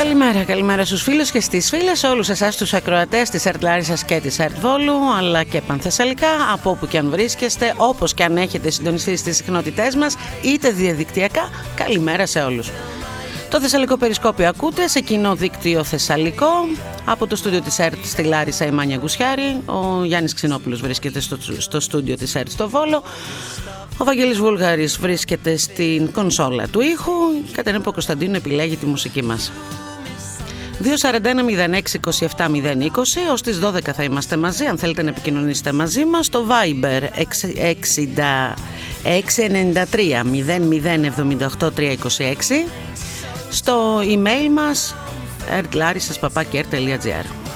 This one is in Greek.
Καλημέρα στους φίλους και στις φίλες, όλους εσάς τους ακροατές της ΕΡΤ Λάρισσας και της ΕΡΤ Βόλου, αλλά και πανθεσσαλικά, από όπου και αν βρίσκεστε, όπως και αν έχετε συντονιστεί στις συχνότητές μας, είτε διαδικτυακά, καλημέρα σε όλους. Το Θεσσαλικό Περισκόπιο ακούτε σε κοινό δίκτυο Θεσσαλικό. Από το στούντιο της ΕΡΤ στη Λάρισα η Μάνια Γκουσιάρη, ο Γιάννης Ξινόπουλος βρίσκεται στο στούντιο της ΕΡΤ στο Βόλο. Ο Βαγγέλης Βούλγαρης βρίσκεται στην κονσόλα του ήχου. Η Κατερίνα Κωνσταντίνου επιλέγει τη μουσική μας. 241-06-27-020. Ως τις 12 θα είμαστε μαζί. Αν θέλετε να επικοινωνήσετε μαζί μας, στο Viber 693-0078-326. Στο email μας ertlarissas@rtl.gr.